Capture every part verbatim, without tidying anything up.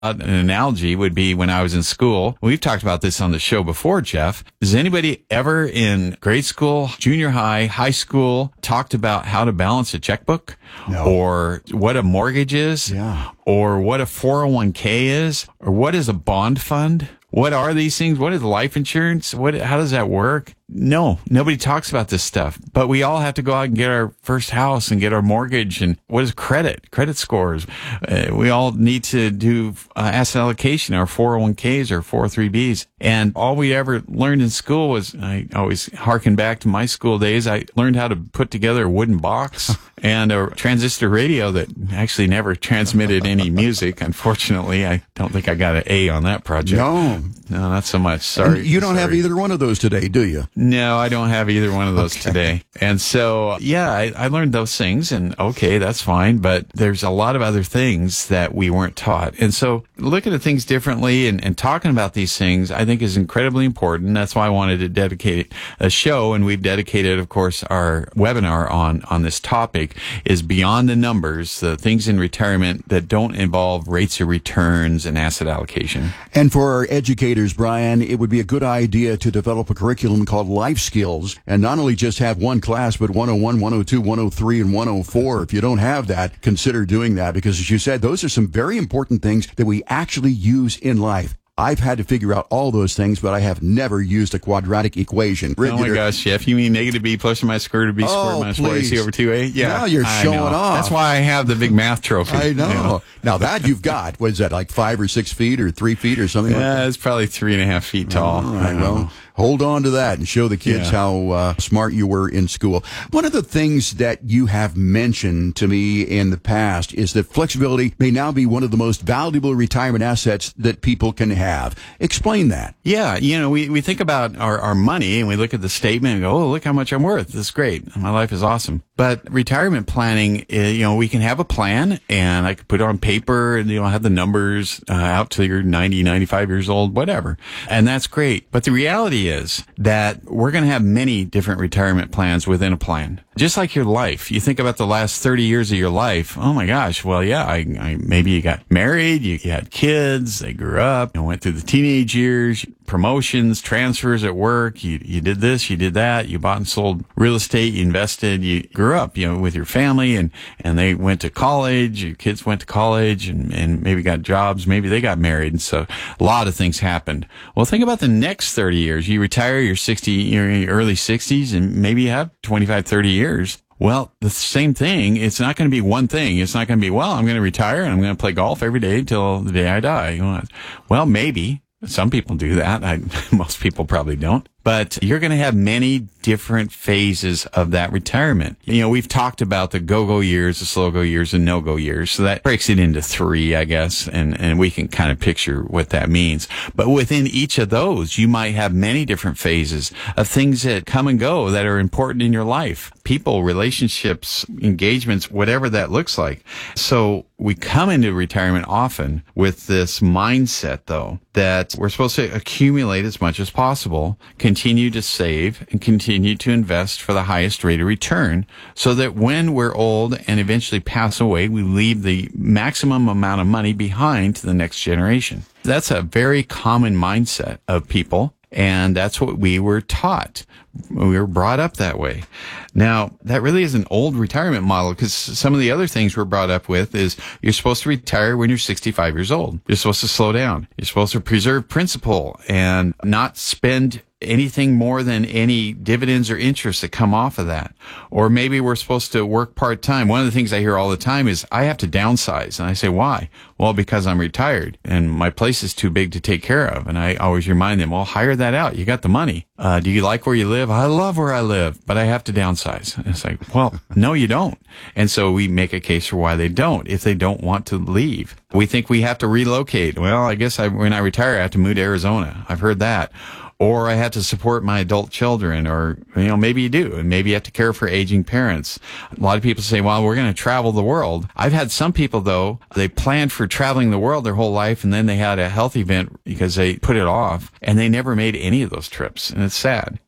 An analogy would be when I was in school. We've talked about this on the show before, Jeff. Has anybody ever in grade school, junior high, high school talked about how to balance a checkbook? No. Or what a mortgage is? Yeah. Or what a four oh one k is? Or what is a bond fund? What are these things? What is life insurance? What? How does that work? No, nobody talks about this stuff, but we all have to go out and get our first house and get our mortgage. And what is credit? Credit scores. Uh, we all need to do uh, asset allocation, our four oh one k's or four oh three b's. And all we ever learned in school was, I always harken back to my school days, I learned how to put together a wooden box and a transistor radio that actually never transmitted any music. Unfortunately, I don't think I got an A on that project. No. No, not so much. Sorry. And you don't Sorry. have either one of those today, do you? No, I don't have either one of those Okay. today. And so, yeah, I, I learned those things, and okay, that's fine. But there's a lot of other things that we weren't taught. And so looking at things differently and, and talking about these things, I think is incredibly important. That's why I wanted to dedicate a show, and we've dedicated, of course, our webinar on, on this topic is beyond the numbers, the things in retirement that don't involve rates of returns and asset allocation. And for our educators, Brian, it would be a good idea to develop a curriculum called Life Skills, and not only just have one class, but one oh one, one oh two, one oh three, and one oh four. If you don't have that, consider doing that, because as you said, those are some very important things that we actually use in life. I've had to figure out all those things, but I have never used a quadratic equation. Oh my gosh, Jeff, you mean negative b plus or minus square root of b squared Oh, minus four ac please. over two a? Yeah. Now you're I showing know. off. That's why I have the big math trophy. I know. You know? Now that you've got, what is that, like five or six feet or three feet or something like that? Yeah, it's probably three and a half feet tall. All I right, don't well, know. hold on to that and show the kids Yeah. how uh, smart you were in school. One of the things that you have mentioned to me in the past is that flexibility may now be one of the most valuable retirement assets that people can have. Explain that. Yeah, you know, we, we think about our, our money and we look at the statement and go, oh, look how much I'm worth. This is great. My life is awesome. But retirement planning, uh, you know, we can have a plan and I could put it on paper and, you know, have the numbers uh, out till you're ninety, ninety-five years old, whatever. And that's great. But the reality is that we're going to have many different retirement plans within a plan. Just like your life. You think about the last thirty years of your life. Oh my gosh. Well, yeah, I, I maybe you got married, you, you had kids, they grew up, you went through the teenage years, promotions, transfers at work. You, you did this, you did that. You bought and sold real estate, you invested, you grew up, you know, with your family and, and they went to college, your kids went to college and, and maybe got jobs. Maybe they got married. And so a lot of things happened. Well, think about the next thirty years. You retire, you're sixty, you're in your early sixties and maybe you have twenty-five, thirty years. Well, the same thing. It's not going to be one thing. It's not going to be, well, I'm going to retire and I'm going to play golf every day till the day I die. Well, maybe. Some people do that. I, most people probably don't. But you're going to have many different phases of that retirement. You know, we've talked about the go-go years, the slow-go years, and no-go years. So that breaks it into three, I guess, and, and we can kind of picture what that means. But within each of those, you might have many different phases of things that come and go that are important in your life. People, relationships, engagements, whatever that looks like. So we come into retirement often with this mindset, though, that we're supposed to accumulate as much as possible, continue to save, and continue to invest for the highest rate of return so that when we're old and eventually pass away, we leave the maximum amount of money behind to the next generation. That's a very common mindset of people, and that's what we were taught. We were brought up that way. Now, that really is an old retirement model because some of the other things we're brought up with is you're supposed to retire when you're sixty-five years old. You're supposed to slow down. You're supposed to preserve principal and not spend anything more than any dividends or interest that come off of that. Or maybe we're supposed to work part-time. One of the things I hear all the time is, I have to downsize. And I say, why? Well, because I'm retired and my place is too big to take care of. And I always remind them, well, hire that out. You got the money. Uh, do you like where you live? I love where I live, but I have to downsize. And it's like, well, no, you don't. And so we make a case for why they don't, if they don't want to leave. We think we have to relocate. Well, I guess I, when I retire, I have to move to Arizona. I've heard that. Or I have to support my adult children, or, you know, maybe you do, and maybe you have to care for aging parents. A lot of people say, well, we're going to travel the world. I've had some people, though, they planned for traveling the world their whole life, and then they had a health event because they put it off, and they never made any of those trips, and it's sad.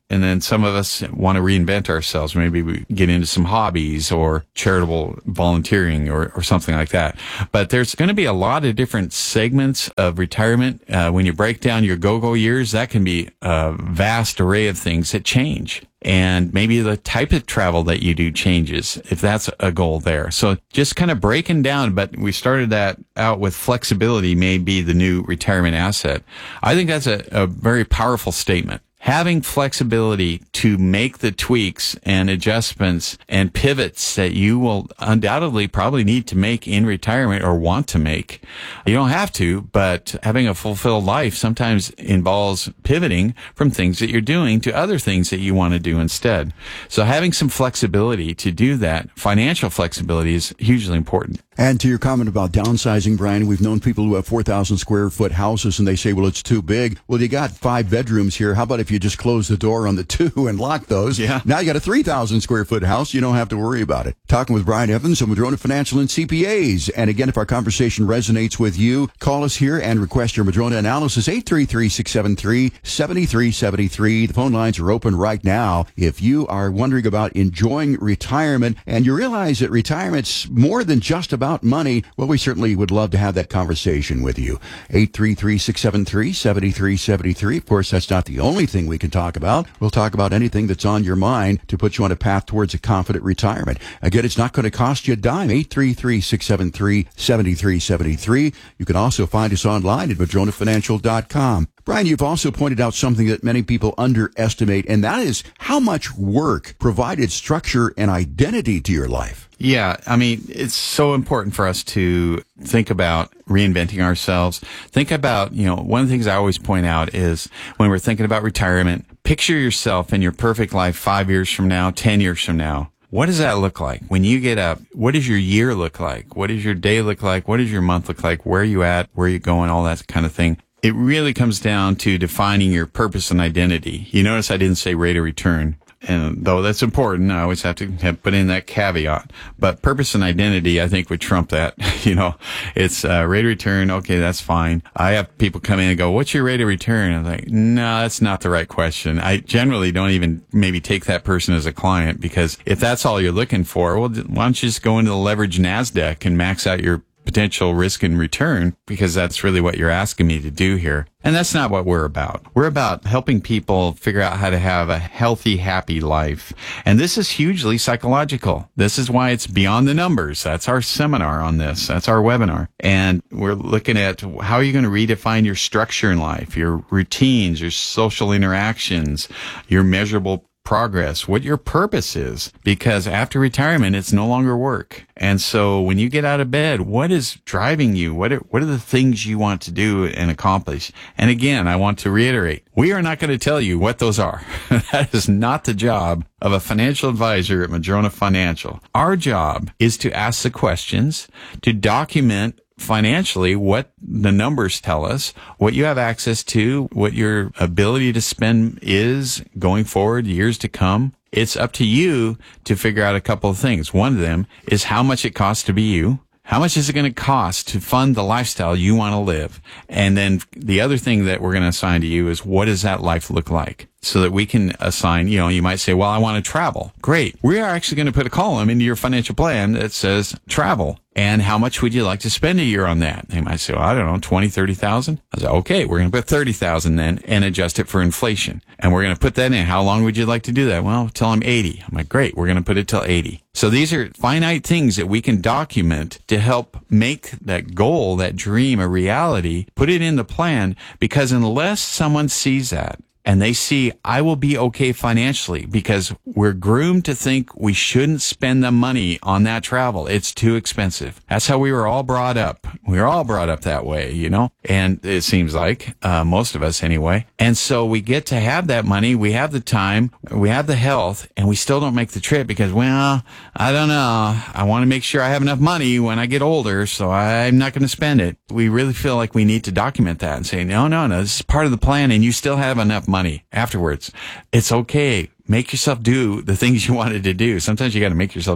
And then some of us want to reinvent ourselves. Maybe we get into some hobbies or charitable volunteering or, or something like that. But there's going to be a lot of different segments of retirement. Uh, when you break down your go-go years, that can be a vast array of things that change. And maybe the type of travel that you do changes if that's a goal there. So just kind of breaking down, but we started that out with flexibility may be the new retirement asset. I think that's a, a very powerful statement. Having flexibility to make the tweaks and adjustments and pivots that you will undoubtedly probably need to make in retirement or want to make. You don't have to, but having a fulfilled life sometimes involves pivoting from things that you're doing to other things that you want to do instead. So having some flexibility to do that, financial flexibility, is hugely important. And to your comment about downsizing, Brian, we've known people who have four thousand square foot houses and they say, well, it's too big. Well, you got five bedrooms here. How about if you just close the door on the two and lock those? Yeah. Now you got a three thousand square foot house. You don't have to worry about it. Talking with Brian Evans of Madrona Financial and C P As. And again, if our conversation resonates with you, call us here and request your Madrona analysis, eight three three, six seven three, seven three seven three. The phone lines are open right now. If you are wondering about enjoying retirement and you realize that retirement's more than just about money, well, we certainly would love to have that conversation with you. eight three three, six seven three, seven three seven three. Of course, that's not the only thing we can talk about. We'll talk about anything that's on your mind to put you on a path towards a confident retirement. Again, it's not going to cost you a dime. eight three three, six seven three, seven three seven three. You can also find us online at madrona financial dot com. Brian, you've also pointed out something that many people underestimate, and that is how much work provided structure and identity to your life. Yeah, I mean, it's so important for us to think about reinventing ourselves. Think about, you know, one of the things I always point out is when we're thinking about retirement, picture yourself in your perfect life five years from now, ten years from now. What does that look like? When you get up, what does your year look like? What does your day look like? What does your month look like? Where are you at? Where are you going? All that kind of thing. It really comes down to defining your purpose and identity. You notice I didn't say rate of return. And though that's important, I always have to have put in that caveat. But purpose and identity, I think, would trump that. You know, it's uh, rate of return. Okay, that's fine. I have people come in and go, what's your rate of return? I'm like, no, that's not the right question. I generally don't even maybe take that person as a client, because if that's all you're looking for, well, why don't you just go into the leveraged NASDAQ and max out your potential risk and return, because that's really what you're asking me to do here. And that's not what we're about. We're about helping people figure out how to have a healthy, happy life. And this is hugely psychological. This is why it's beyond the numbers. That's our seminar on this. That's our webinar. And we're looking at how are you going to redefine your structure in life, your routines, your social interactions, your measurable progress, what your purpose is, because after retirement, it's no longer work. And so when you get out of bed, what is driving you? What are, what are the things you want to do and accomplish? And again, I want to reiterate, we are not going to tell you what those are. That is not the job of a financial advisor at Madrona Financial. Our job is to ask the questions, to document financially what the numbers tell us, what you have access to, what your ability to spend is going forward, years to come. It's up to you to figure out a couple of things. One of them is how much it costs to be you. How much is it going to cost to fund the lifestyle you want to live? And then the other thing that we're going to assign to you is, what does that life look like? So that we can assign, you know, you might say, well, I want to travel. Great. We are actually going to put a column into your financial plan that says travel. And how much would you like to spend a year on that? They might say, well, I don't know, twenty, thirty thousand. I say, okay, we're going to put thirty thousand then and adjust it for inflation. And we're going to put that in. How long would you like to do that? Well, till I'm eighty. I'm like, great. We're going to put it till eighty. So these are finite things that we can document to help make that goal, that dream a reality, put it in the plan, because unless someone sees that, and they see, I will be okay financially, because we're groomed to think we shouldn't spend the money on that travel. It's too expensive. That's how we were all brought up. We were all brought up that way, you know, and it seems like, uh, most of us anyway. And so we get to have that money. We have the time. We have the health, and we still don't make the trip because, well, I don't know. I want to make sure I have enough money when I get older, so I'm not going to spend it. We really feel like we need to document that and say, no, no, no, this is part of the plan, and you still have enough money. money afterwards. It's okay. Make yourself do the things you wanted to do. Sometimes you got to make yourself do it.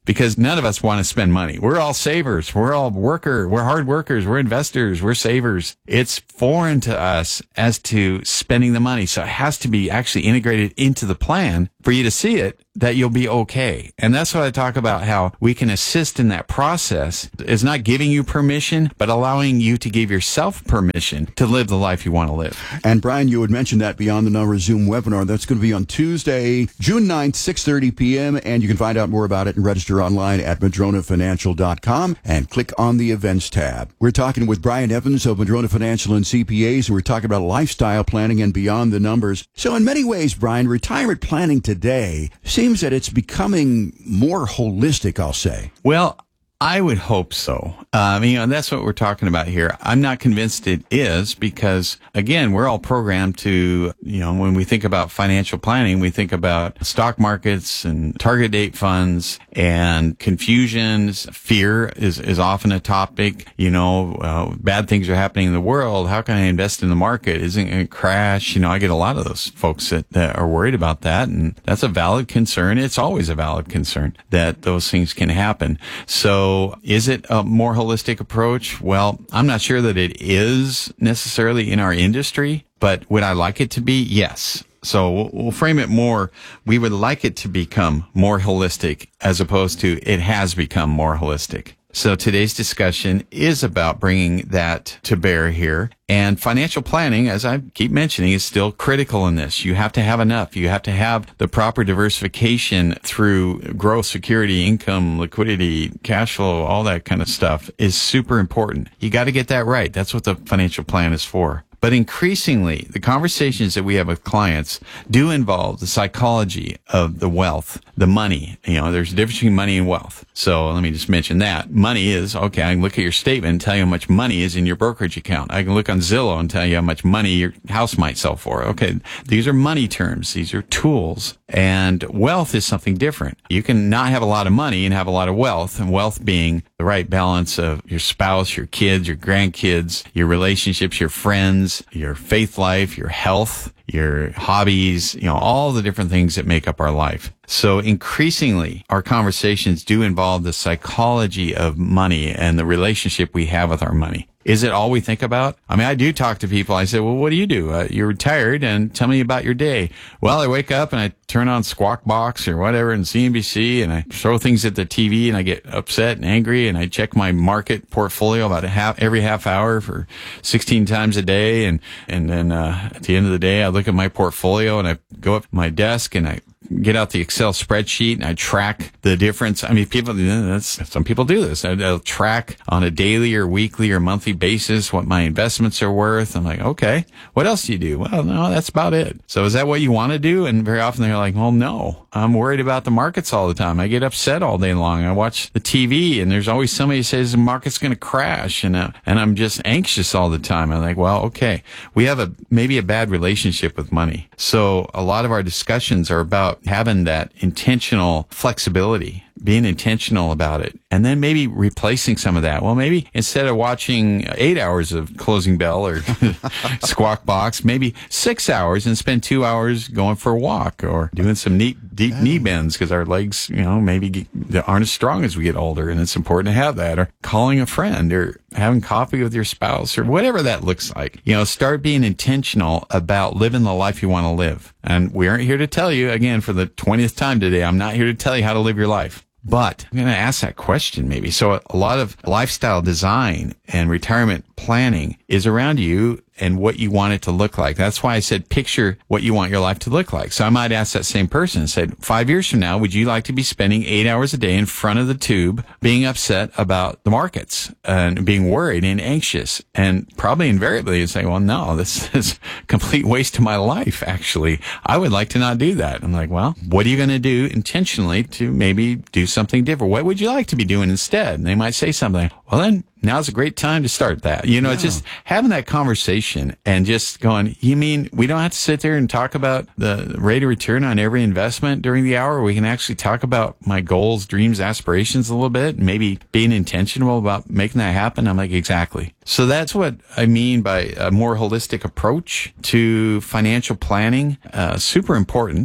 because none of us want to spend money. We're all savers. We're all worker. We're hard workers. We're investors. We're savers. It's foreign to us as to spending the money. So it has to be actually integrated into the plan for you to see it, that you'll be okay. And that's what I talk about, how we can assist in that process. It's not giving you permission, but allowing you to give yourself permission to live the life you want to live. And Brian, you had mentioned that Beyond the Numbers Zoom webinar. That's going to be on Tuesday, June ninth, six thirty p.m. And you can find out more about it and register online at madrona financial dot com and click on the events tab. We're talking with Brian Evans of Madrona Financial and C P As, and we're talking about lifestyle planning and beyond the numbers. So in many ways, Brian, retirement planning today seems that it's becoming more holistic, I'll say. Well, I would hope so. Uh, I mean, you know, that's what we're talking about here. I'm not convinced it is because, again, we're all programmed to, you know, when we think about financial planning, we think about stock markets and target date funds and confusions. Fear is, is often a topic. You know, uh, bad things are happening in the world. How can I invest in the market? Isn't it going to crash? You know, I get a lot of those folks that, that are worried about that. And that's a valid concern. It's always a valid concern that those things can happen. So, So is it a more holistic approach? Well, I'm not sure that it is necessarily in our industry, but would I like it to be? Yes. So we'll frame it more. We would like it to become more holistic as opposed to it has become more holistic. So today's discussion is about bringing that to bear here. And financial planning, as I keep mentioning, is still critical in this. You have to have enough. You have to have the proper diversification through growth, security, income, liquidity, cash flow, all that kind of stuff is super important. You got to get that right. That's what the financial plan is for. But increasingly, the conversations that we have with clients do involve the psychology of the wealth, the money. You know, there's a difference between money and wealth. So let me just mention that. Money is, okay, I can look at your statement and tell you how much money is in your brokerage account. I can look on Zillow and tell you how much money your house might sell for. Okay, these are money terms. These are tools. And wealth is something different. You can not have a lot of money and have a lot of wealth, and wealth being the right balance of your spouse, your kids, your grandkids, your relationships, your friends, your faith life, your health, your hobbies, you know, all the different things that make up our life. So increasingly, our conversations do involve the psychology of money and the relationship we have with our money. Is it all we think about? I mean, I do talk to people. I say, well, what do you do? Uh, you're retired, and tell me about your day. Well, I wake up and I turn on Squawk Box or whatever and C N B C, and I throw things at the T V, and I get upset and angry, and I check my market portfolio about a half, every half hour for sixteen times a day. And, and then, uh, at the end of the day, I look at my portfolio and I go up to my desk and I get out the Excel spreadsheet and I track the difference. I mean, people, that's, some people do this. They'll track on a daily or weekly or monthly basis what my investments are worth. I'm like, okay, what else do you do? Well, no, that's about it. So is that what you want to do? And very often they're like, well, no, I'm worried about the markets all the time. I get upset all day long. I watch the T V and there's always somebody who says the market's going to crash, and, uh, and I'm just anxious all the time. I'm like, well, okay, we have a, maybe a bad relationship with money. So a lot of our discussions are about having that intentional flexibility, being intentional about it, and then maybe replacing some of that. Well, maybe instead of watching eight hours of Closing Bell or Squawk Box, maybe six hours and spend two hours going for a walk or doing some neat, deep knee bends because our legs, you know, maybe aren't as strong as we get older, and it's important to have that. Or calling a friend or having coffee with your spouse or whatever that looks like. You know, start being intentional about living the life you want to live. And we aren't here to tell you, again, for the twentieth time today, I'm not here to tell you how to live your life. But I'm going to ask that question maybe. So a lot of lifestyle design and retirement planning is around you and what you want it to look like. That's why I said picture what you want your life to look like. So I might ask that same person and say, five years from now, would you like to be spending eight hours a day in front of the tube being upset about the markets and being worried and anxious? And probably invariably you say, well, no, this is a complete waste of my life, actually. I would like to not do that. I'm like, well, what are you going to do intentionally to maybe do something different? What would you like to be doing instead? And they might say something, well, then now's a great time to start that. You know, yeah. It's just having that conversation and just going, you mean we don't have to sit there and talk about the rate of return on every investment during the hour? We can actually talk about my goals, dreams, aspirations a little bit, and maybe being intentional about making that happen. I'm like, exactly. So that's what I mean by a more holistic approach to financial planning. Uh, super important.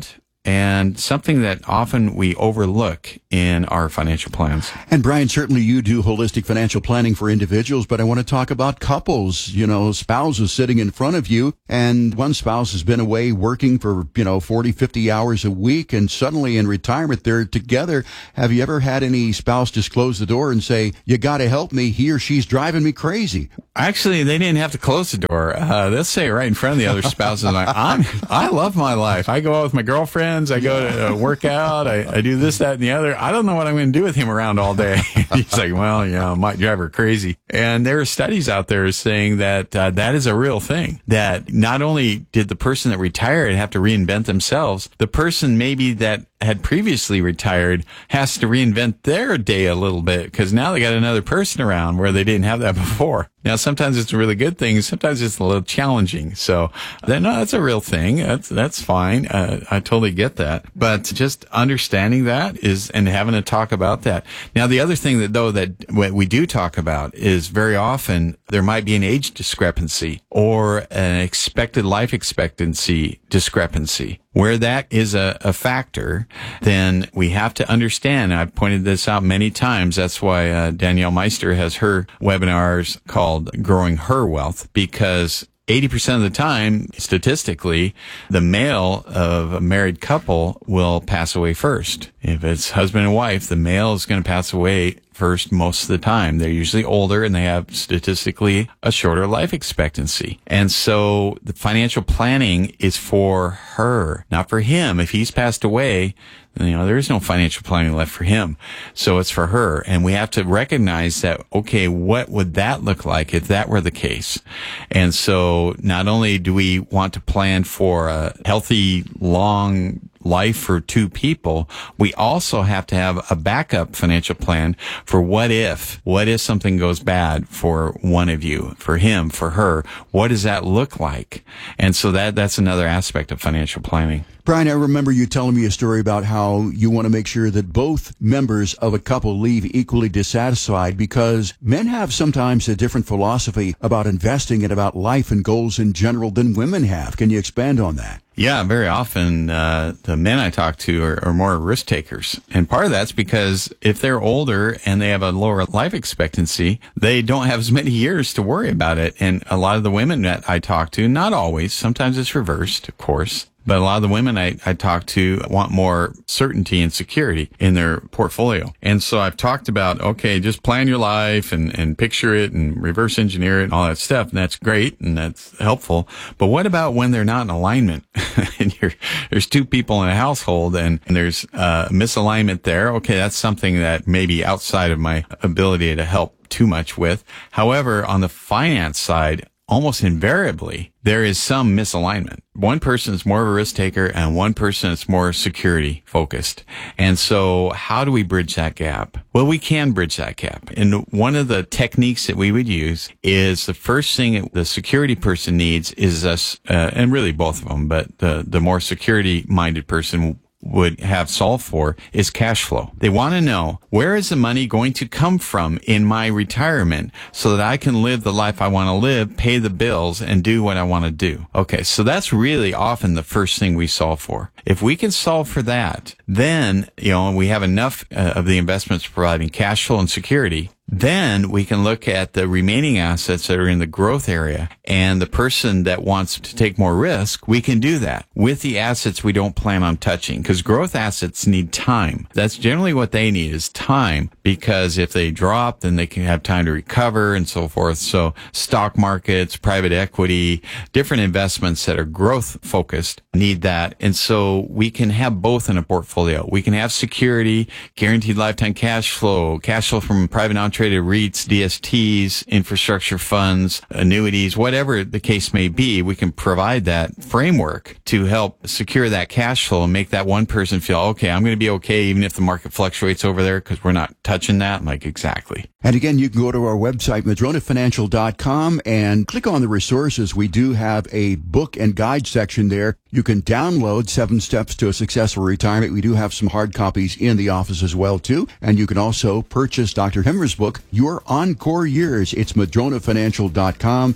and something that often we overlook in our financial plans. And Brian, certainly you do holistic financial planning for individuals, but I want to talk about couples, you know, spouses sitting in front of you, and one spouse has been away working for, you know, forty, fifty hours a week, and suddenly in retirement they're together. Have you ever had any spouse just close the door and say, you got to help me, he or she's driving me crazy? Actually, they didn't have to close the door. Uh, they'll say it right in front of the other spouse. And like, I'm, I love my life. I go out with my girlfriends. I go to uh, work out. I, I do this, that, and the other. I don't know what I'm going to do with him around all day. He's like, well, you know, might drive her crazy. And there are studies out there saying that uh, that is a real thing. That not only did the person that retired have to reinvent themselves, the person maybe that had previously retired has to reinvent their day a little bit because now they got another person around where they didn't have that before. Now, sometimes it's a really good thing. Sometimes it's a little challenging. So then, no, that's a real thing. That's, that's fine. Uh, I totally get that. But just understanding that is, and having a talk about that. Now, the other thing that though that what we do talk about is very often there might be an age discrepancy or an expected life expectancy discrepancy. Where that is a, a factor, then we have to understand, and I've pointed this out many times, that's why uh, Danielle Meister has her webinars called Growing Her Wealth, because eighty percent of the time, statistically, the male of a married couple will pass away first. If it's husband and wife, the male is going to pass away first most of the time. They're usually older and they have statistically a shorter life expectancy. And so the financial planning is for her, not for him. If he's passed away, you know, there is no financial planning left for him. So it's for her. And we have to recognize that, okay, what would that look like if that were the case? And so not only do we want to plan for a healthy, long life for two people, we also have to have a backup financial plan for what if, what if something goes bad for one of you, for him, for her, what does that look like? And so that, that's another aspect of financial planning. Brian, I remember you telling me a story about how you want to make sure that both members of a couple leave equally dissatisfied because men have sometimes a different philosophy about investing and about life and goals in general than women have. Can you expand on that? Yeah, very often uh, the men I talk to are, are more risk takers. And part of that's because if they're older and they have a lower life expectancy, they don't have as many years to worry about it. And a lot of the women that I talk to, not always, sometimes it's reversed, of course, but a lot of the women I, I talk to want more certainty and security in their portfolio. And so I've talked about, okay, just plan your life and, and picture it and reverse engineer it and all that stuff. And that's great and that's helpful. But what about when they're not in alignment and you're, there's two people in a household and, and there's uh, misalignment there? Okay, that's something that may be outside of my ability to help too much with. However, on the finance side, almost invariably, there is some misalignment. One person is more of a risk taker and one person is more security focused. And so how do we bridge that gap? Well, we can bridge that gap. And one of the techniques that we would use is the first thing the security person needs is us, uh, and really both of them, but the, the more security minded person would have solved for is cash flow. They want to know, where is the money going to come from in my retirement so that I can live the life I want to live, pay the bills, and do what I want to do? Okay, so that's really often the first thing we solve for. If we can solve for that, then, you know, we have enough uh, of the investments providing cash flow and security, then we can look at the remaining assets that are in the growth area, and the person that wants to take more risk, we can do that with the assets we don't plan on touching, because growth assets need time. That's generally what they need, is time, because if they drop, then they can have time to recover and so forth. So stock markets, private equity, different investments that are growth focused need that. And so we can have both in a portfolio. We can have security, guaranteed lifetime cash flow, cash flow from private non traded REITs, D S Ts, infrastructure funds, annuities, whatever the case may be. We can provide that framework to help secure that cash flow and make that one person feel, okay, I'm going to be okay even if the market fluctuates over there because we're not touching that. I'm like, exactly. And again, you can go to our website, madrona financial dot com, and click on the resources. We do have a book and guide section there. You can download Seven Steps to a Successful Retirement. We do have some hard copies in the office as well, too. And you can also purchase Doctor Himmer's book, Your Encore Years. It's madrona financial dot com. Again, it's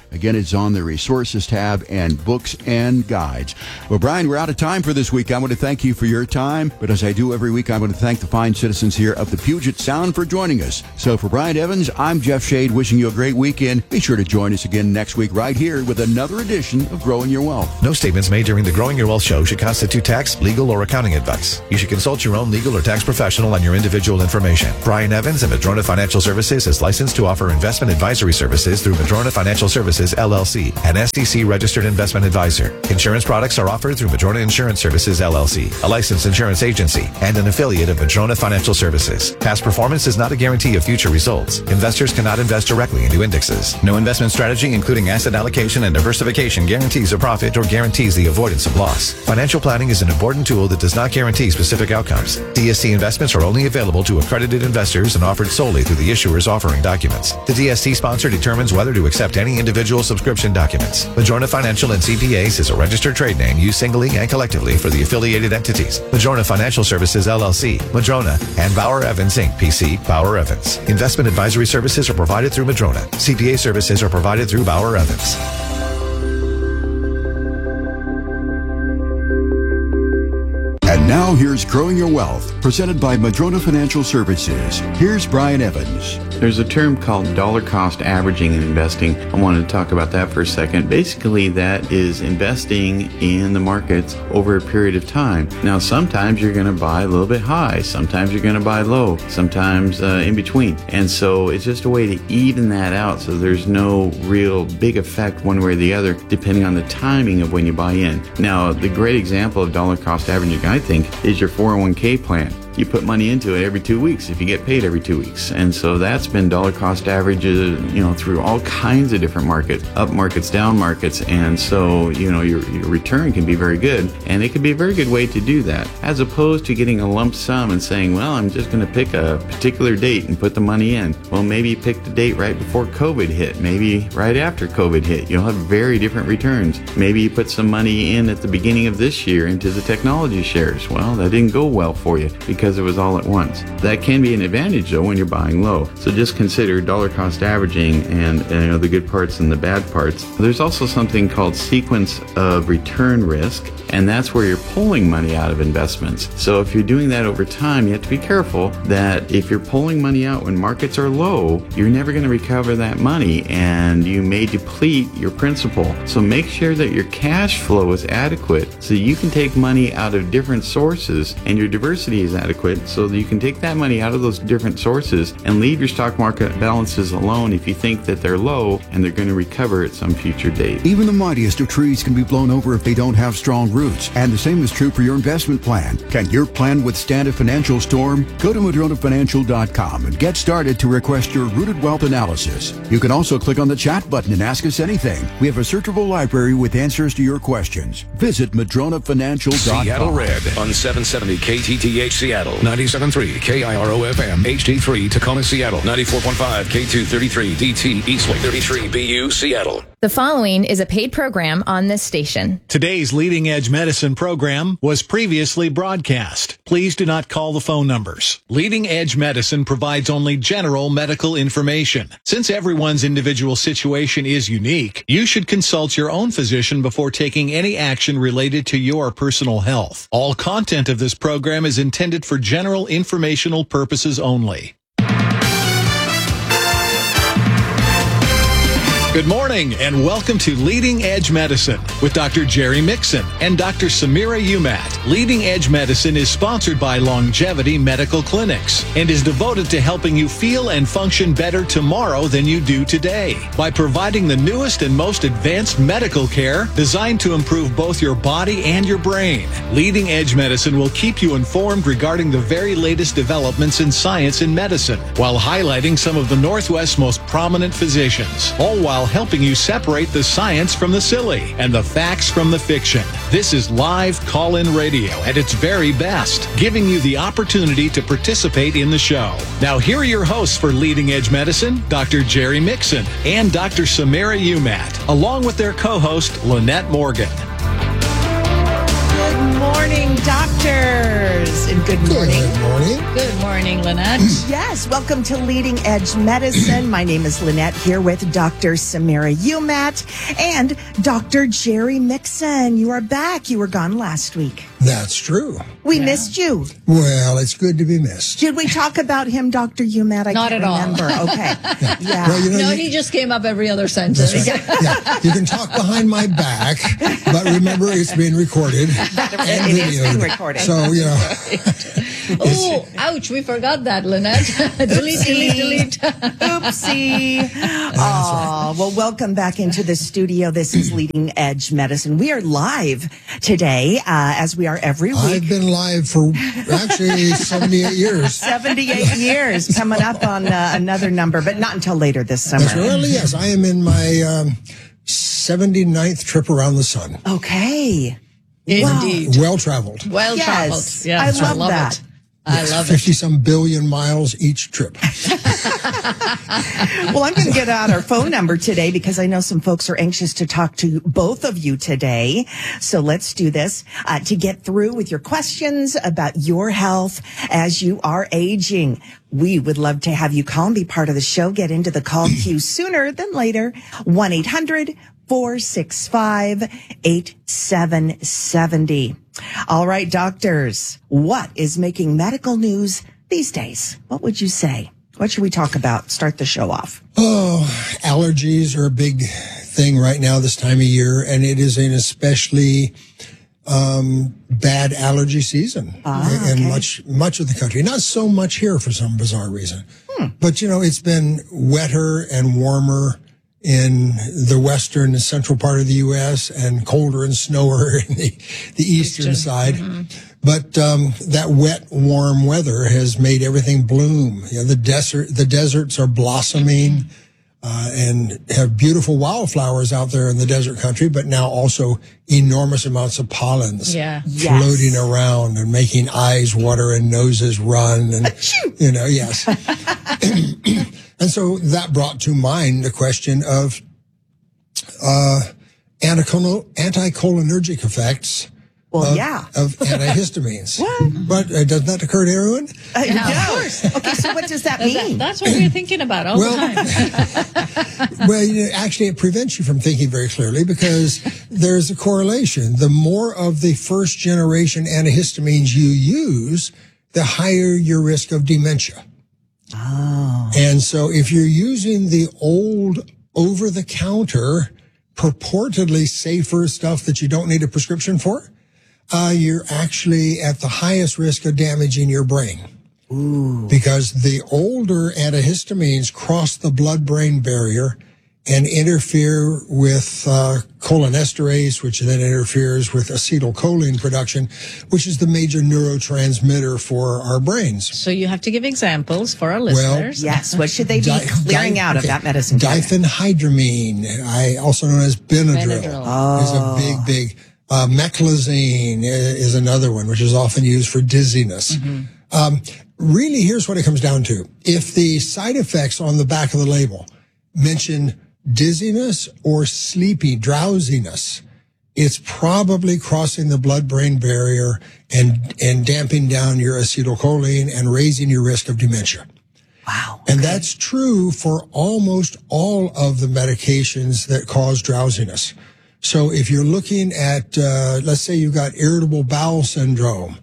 is on the resources tab and books and guides. Well, Brian, we're out of time for this week. I want to thank you for your time, but as I do every week, I want to thank the fine citizens here of the Puget Sound for joining us. So for Brian Evans, I'm Jeff Shade, wishing you a great weekend. Be sure to join us again next week right here with another edition of Growing Your Wealth. No statements made during the Growing Your Wealth show should constitute tax, legal, or accounting advice. You should consult your own legal or tax professional on your individual information. Brian Evans and Madrona Financial Services is licensed to offer investment advisory services through Madrona Financial Services, L L C, an S E C registered investment advisor. Insurance products are offered through Madrona Insurance Services, L L C, a licensed insurance agency, and an affiliate of Madrona Financial Services. Past performance is not a guarantee of future results. Investors cannot invest directly into indexes. No investment strategy, including asset allocation and diversification, guarantees a profit or guarantees the avoidance of loss. Financial planning is an important tool that does not guarantee specific outcomes. D S T investments are only available to accredited investors and offered solely through the issuer's offering documents. The D S T sponsor determines whether to accept any individual subscription documents. Madrona Financial and C P As is a registered trade name used singly and collectively for the affiliated entities. Madrona Financial Services, L L C, Madrona, and Bauer Evans, Incorporated, P C, Bauer Evans. Investment advisory services are provided through Madrona. C P A services are provided through Bauer Evans. And now here's Growing Your Wealth, presented by Madrona Financial Services. Here's Brian Evans. There's a term called dollar cost averaging in investing. I wanted to talk about that for a second. Basically, that is investing in the markets over a period of time. Now, sometimes you're going to buy a little bit high. Sometimes you're going to buy low. Sometimes uh, in between. And so it's just a way to even that out so there's no real big effect one way or the other, depending on the timing of when you buy in. Now, the great example of dollar cost averaging, I think, is your four oh one k plan. You put money into it every two weeks if you get paid every two weeks. And so that's been dollar cost averages, you know, through all kinds of different markets, up markets, down markets. And so, you know, your, your return can be very good. And it can be a very good way to do that, as opposed to getting a lump sum and saying, well, I'm just going to pick a particular date and put the money in. Well, maybe you pick the date right before COVID hit, maybe right after COVID hit. You'll have very different returns. Maybe you put some money in at the beginning of this year into the technology shares. Well, that didn't go well for you because it was all at once. That can be an advantage though when you're buying low. So just consider dollar cost averaging and, and you know, the good parts and the bad parts. There's also something called sequence of return risk, and that's where you're pulling money out of investments. So if you're doing that over time, you have to be careful that if you're pulling money out when markets are low, you're never going to recover that money and you may deplete your principal. So make sure that your cash flow is adequate so you can take money out of different sources and your diversity is adequate so that you can take that money out of those different sources and leave your stock market balances alone if you think that they're low and they're going to recover at some future date. Even the mightiest of trees can be blown over if they don't have strong roots. And the same is true for your investment plan. Can your plan withstand a financial storm? Go to Madrona Financial dot com and get started to request your Rooted Wealth analysis. You can also click on the chat button and ask us anything. We have a searchable library with answers to your questions. Visit Madrona Financial dot com. Seattle Red on seven seventy K T T H Seattle, ninety-seven point three K I R O F M, H D three Tacoma Seattle, ninety-four point five K two thirty-three D T Eastlake, thirty-three B U Seattle. The following is a paid program on this station. Today's Leading Edge Medicine program was previously broadcast. Please do not call the phone numbers. Leading Edge Medicine provides only general medical information. Since everyone's individual situation is unique, you should consult your own physician before taking any action related to your personal health. All content of this program is intended for general informational purposes only. Good morning and welcome to Leading Edge Medicine with Doctor Jerry Mixon and Doctor Samira Umat. Leading Edge Medicine is sponsored by Longevity Medical Clinics and is devoted to helping you feel and function better tomorrow than you do today by providing the newest and most advanced medical care designed to improve both your body and your brain. Leading Edge Medicine will keep you informed regarding the very latest developments in science and medicine while highlighting some of the Northwest's most prominent physicians, all while helping you separate the science from the silly and the facts from the fiction. This is live call-in radio at its very best, giving you the opportunity to participate in the show. Now here are your hosts for Leading Edge Medicine, Doctor Jerry Mixon and Doctor Samira Umat, along with their co-host, Lynette Morgan. Good morning. morning, doctors. And good morning. Good morning. Good morning, Lynette. Yes, welcome to Leading Edge Medicine. My name is Lynette, here with Doctor Samira Umat and Doctor Jerry Mixon. You are back. You were gone last week. That's true. We yeah. missed you. Well, it's good to be missed. Did we talk about him, Doctor Umat? I Not can't at remember. all. Okay. Yeah. yeah. Well, you know, no, you, he just came up every other sentence. That's right. yeah. You can talk behind my back, but remember, it's being recorded. And it is being recorded. So, you know. Oh, ouch, we forgot that, Lynette. delete, delete, delete. Oopsie. Oh, well, welcome back into the studio. This is Leading Edge Medicine. We are live today, uh, as we are every week. I've been live for actually seventy-eight years. seventy-eight years, coming up on uh, another number, but not until later this summer. That's really, yes. I am in my um, seventy-ninth trip around the sun. Okay. Indeed. Wow. Well traveled. Well yes. traveled. Yes, I love, I love that. It. I love fifty it. some billion miles each trip. Well, I'm going to get out our phone number today because I know some folks are anxious to talk to both of you today. So let's do this uh, to get through with your questions about your health as you are aging. We would love to have you call and be part of the show. Get into the call queue sooner than later. one eight hundred four six five eight seven seven zero. All right, doctors, what is making medical news these days? What would you say? What should we talk about? Start the show off. Oh, allergies are a big thing right now this time of year, and it is an especially um, bad allergy season ah, in okay. much much of the country. Not so much here for some bizarre reason. Hmm. But, you know, it's been wetter and warmer in the western and central part of the U S and colder and snowier in the, the eastern, eastern. side. Mm-hmm. But um, that wet, warm weather has made everything bloom. You know, the desert, the deserts are blossoming uh, and have beautiful wildflowers out there in the desert country, but now also enormous amounts of pollens yeah. floating yes. around and making eyes water and noses run. And, you know, yes. And so that brought to mind the question of uh, anticholinergic effects well, of, yeah. of antihistamines. What? But uh, doesn't that occur to everyone? Uh, yeah, no. Of course. Okay, so what does that mean? That, that's what we're thinking about all well, the time. Well, you know, actually, it prevents you from thinking very clearly because there's a correlation. The more of the first generation antihistamines you use, the higher your risk of dementia. Oh. And so if you're using the old over-the-counter, purportedly safer stuff that you don't need a prescription for, uh, you're actually at the highest risk of damaging your brain. Ooh. Because the older antihistamines cross the blood-brain barrier and interfere with uh, cholinesterase, which then interferes with acetylcholine production, which is the major neurotransmitter for our brains. So you have to give examples for our listeners. Well, yes. What should they be di- clearing di- out okay. of that medicine? Diphenhydramine, I also known as Benadryl, Benadryl. Oh. is a big, big. Uh, meclizine is another one, which is often used for dizziness. Mm-hmm. Um, really, here's what it comes down to. If the side effects on the back of the label mention dizziness or sleepy, drowsiness, it's probably crossing the blood-brain barrier and, and damping down your acetylcholine and raising your risk of dementia. Wow. And that's true for almost all of the medications that cause drowsiness. So if you're looking at, uh, let's say you've got irritable bowel syndrome,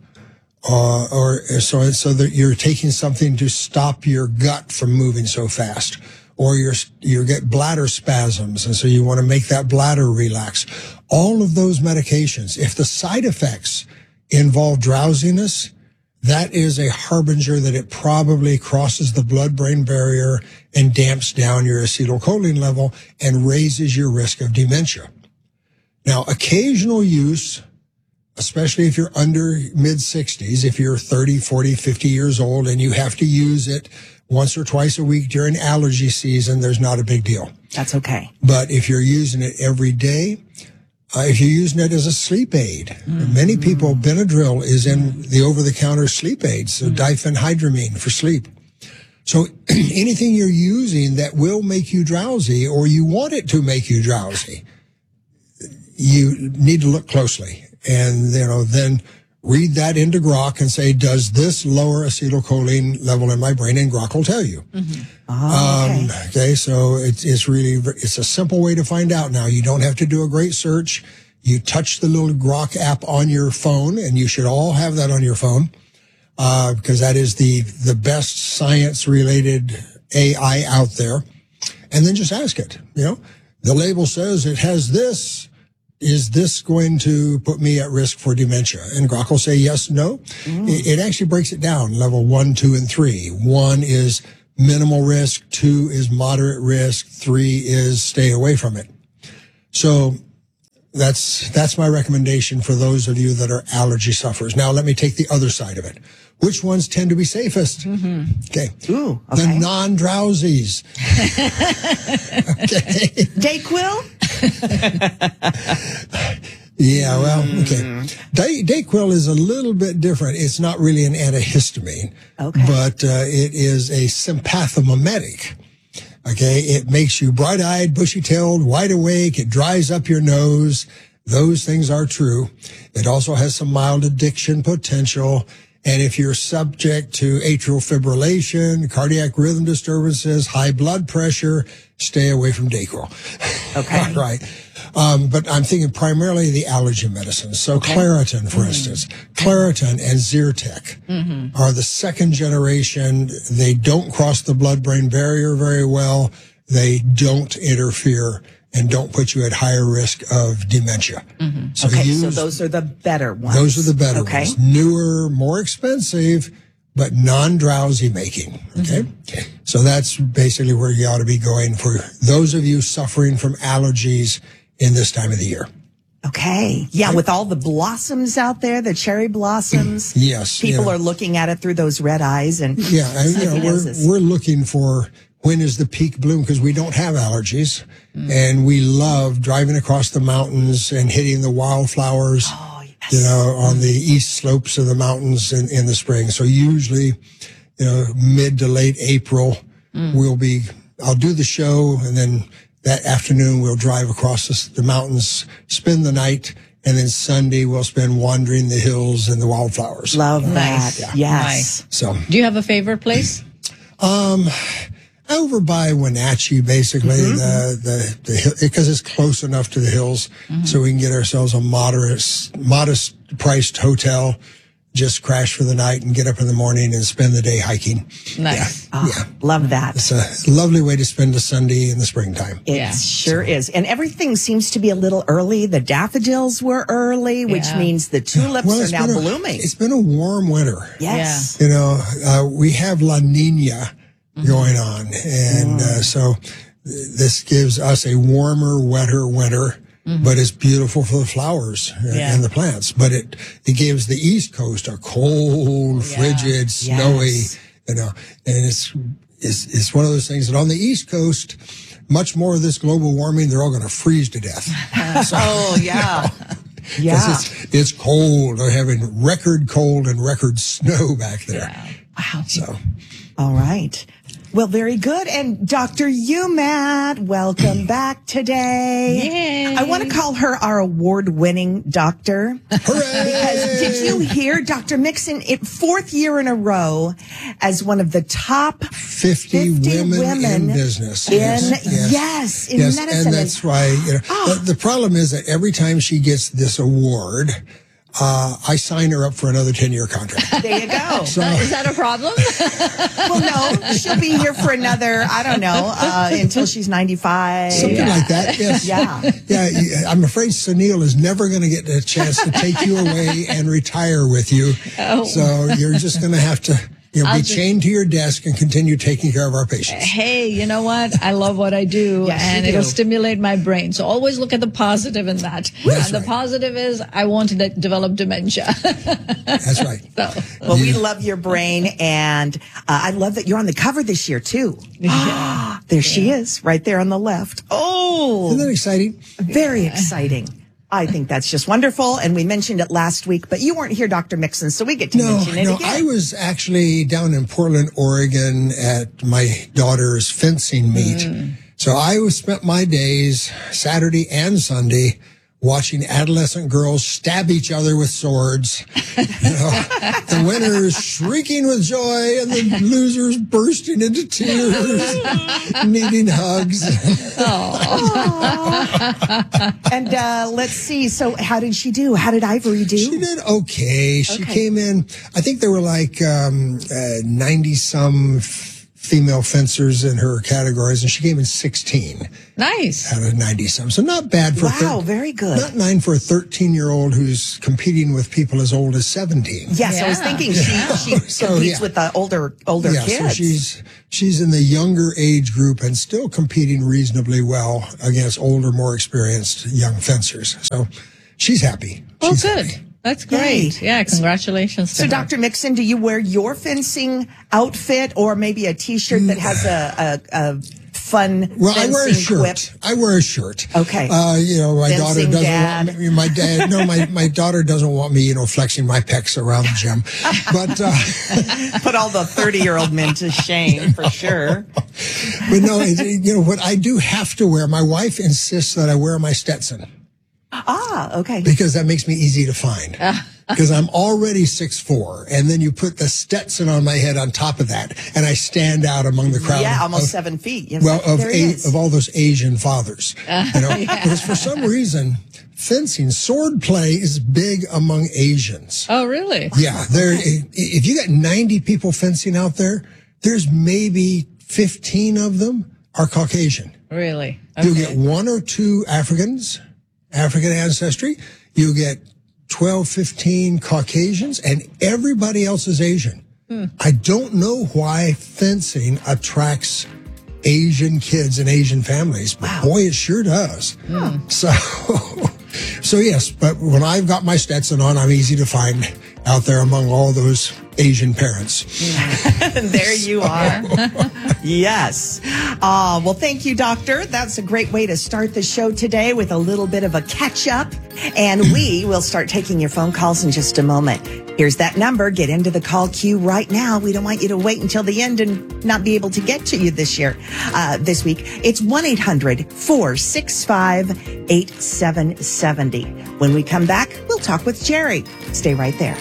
uh, or so, so that you're taking something to stop your gut from moving so fast, or you're, you get bladder spasms, and so you want to make that bladder relax. All of those medications, if the side effects involve drowsiness, that is a harbinger that it probably crosses the blood-brain barrier and damps down your acetylcholine level and raises your risk of dementia. Now, occasional use, especially if you're under mid-sixties, if you're thirty, forty, fifty years old and you have to use it once or twice a week during allergy season, there's not a big deal. That's okay. But if you're using it every day, uh, if you're using it as a sleep aid, mm-hmm. many people, Benadryl is in the over-the-counter sleep aids, so mm-hmm. diphenhydramine for sleep. So anything you're using that will make you drowsy or you want it to make you drowsy, you need to look closely and, you know, then read that into Grok and say, does this lower acetylcholine level in my brain? And Grok will tell you. Mm-hmm. Oh, okay. Um, okay, so it's, it's really, it's a simple way to find out now. You don't have to do a great search. You touch the little Grok app on your phone, and you should all have that on your phone, uh, because that is the, the best science-related A I out there. And then just ask it, you know. The label says it has this. Is this going to put me at risk for dementia? And Grok will say yes, no. Mm. It, it actually breaks it down, level one, two, and three. One is minimal risk. Two is moderate risk. Three is stay away from it. So that's, that's my recommendation for those of you that are allergy sufferers. Now let me take the other side of it. Which ones tend to be safest? Mm-hmm. Okay. Ooh, okay. The non-drowsies. Okay. Dayquil? Yeah, well, okay. Day, Dayquil is a little bit different. It's not really an antihistamine, okay, but uh, it is a sympathomimetic. Okay, it makes you bright-eyed, bushy-tailed, wide awake. It dries up your nose. Those things are true. It also has some mild addiction potential. And if you're subject to atrial fibrillation, cardiac rhythm disturbances, high blood pressure, stay away from Dayquil. Okay. Right. Um, but I'm thinking primarily the allergy medicines. So okay. Claritin, for mm-hmm. instance, Claritin and Zyrtec mm-hmm. are the second generation. They don't cross the blood-brain barrier very well. They don't interfere and don't put you at higher risk of dementia. Mm-hmm. So okay, use, so those are the better ones. Those are the better okay. ones. Newer, more expensive, but non-drowsy making. Okay? Mm-hmm. So that's basically where you ought to be going for those of you suffering from allergies in this time of the year. Okay. Yeah, with all the blossoms out there, the cherry blossoms. Yes. People yeah. are looking at it through those red eyes. And yeah, and, you know, we're, we're looking for when is the peak bloom, because we don't have allergies. Mm. And we love driving across the mountains and hitting the wildflowers, oh, yes. you know, on the east slopes of the mountains in, in the spring. So usually, you know, mid to late April, mm. we'll be, I'll do the show, and then that afternoon we'll drive across the, the mountains, spend the night, and then Sunday we'll spend wandering the hills and the wildflowers. Love nice. that. Yeah. Yes. Nice. So, do you have a favorite place? Um, over by Wenatchee, basically, mm-hmm. the, the, the hill, because it's close enough to the hills, mm-hmm. so we can get ourselves a moderate, modest priced hotel, just crash for the night and get up in the morning and spend the day hiking. Nice. Yeah. Oh, yeah. Love that. It's a lovely way to spend a Sunday in the springtime. It yeah. sure so. is. And everything seems to be a little early. The daffodils were early, which yeah. means the tulips well, are now a, blooming. It's been a warm winter. Yes. Yeah. You know, uh, we have La Nina mm-hmm. going on. And mm. uh, so this gives us a warmer, wetter winter. Mm-hmm. But it's beautiful for the flowers yeah. and the plants. But it, it gives the East Coast a cold, yeah. frigid, snowy, yes. you know, and it's, it's, it's one of those things that on the East Coast, much more of this global warming, they're all going to freeze to death. So, oh, yeah. You know, yeah. It's, it's cold. They're having record cold and record snow back there. Yeah. Wow. So. All right. Well, very good. And Doctor Umat, welcome back today. Yay. I want to call her our award-winning doctor. Hooray! Because did you hear Doctor Mixon, it, fourth year in a row, as one of the top fifty, fifty women, women in business. In, yes, yes, yes in yes, medicine. And that's why, you know, oh. the, the problem is that every time she gets this award, Uh, I sign her up for another ten-year contract. There you go. So, uh, is that a problem? Well, no. She'll be here for another, I don't know, uh, until she's ninety-five. Something yeah. like that, yes. Yeah. Yeah, I'm afraid Sunil is never going to get a chance to take you away and retire with you. Oh. So you're just going to have to... You know, be just, chained to your desk and continue taking care of our patients. Hey, you know what? I love what I do, yes, and do. it'll stimulate my brain. So always look at the positive in that. That's and the right. positive is I want to de- develop dementia. That's right. So. Well, we love your brain, and uh, I love that you're on the cover this year, too. Yeah. There yeah. she is, right there on the left. Oh! Isn't that exciting? Very exciting. I think that's just wonderful, and we mentioned it last week, but you weren't here, Doctor Mixon, so we get to no, mention it no, again. I was actually down in Portland, Oregon at my daughter's fencing meet. Mm. So I was spent my days, Saturday and Sunday, watching adolescent girls stab each other with swords. You know, the winners shrieking with joy and the losers bursting into tears, needing hugs. And uh, let's see. So how did she do? How did Ivory do? She did okay. She Okay. came in, I think there were like um, uh, ninety-some female fencers in her categories, and she came in sixteen Nice. out of ninety-some. So not bad for a Wow, thir- very good. Not nine for a thirteen-year-old who's competing with people as old as seventeen. Yes, I was Yeah. thinking she, she So, competes yeah. with the older older yeah, kids. so she's she's in the younger age group and still competing reasonably well against older, more experienced young fencers. So she's happy. Oh, She's good. happy. That's great. Yay. Yeah, congratulations to So, her. Doctor Mixon, do you wear your fencing outfit or maybe a T-shirt that has a, a, a fun Well, I fencing wear a shirt. quip? I wear a shirt. Okay. Uh, you know, my daughter Fencing doesn't dad. want me, my dad, no, my, my daughter doesn't want me, you know, flexing my pecs around the gym. But, uh, Put all the thirty-year-old men to shame, for sure. but no, it, you know, what I do have to wear, my wife insists that I wear my Stetson Ah, okay. because that makes me easy to find. Because I'm already six foot four, and then you put the Stetson on my head on top of that, and I stand out among the crowd. Yeah, almost of, seven feet. Yes, Well, of there he a, is. of all those Asian fathers, you know, because for some reason, fencing, sword play is big among Asians. Oh, really? Yeah, there. If you got ninety people fencing out there, there's maybe fifteen of them are Caucasian. Really? You Okay. get one or two Africans, African ancestry. You get twelve, fifteen Caucasians, and everybody else is Asian. I don't know why fencing attracts Asian kids and Asian families, but boy, it sure does. So, so yes, but when I've got my Stetson on, I'm easy to find out there among all those Asian parents. There you are. Yes. Uh, well, thank you, Doctor. That's a great way to start the show today with a little bit of a catch up. And we will start taking your phone calls in just a moment. Here's that number. Get into the call queue right now. We don't want you to wait until the end and not be able to get to you this year, uh, this week. It's one eight hundred four six five eight seven seven zero. When we come back, we'll talk with Jerry. Stay right there.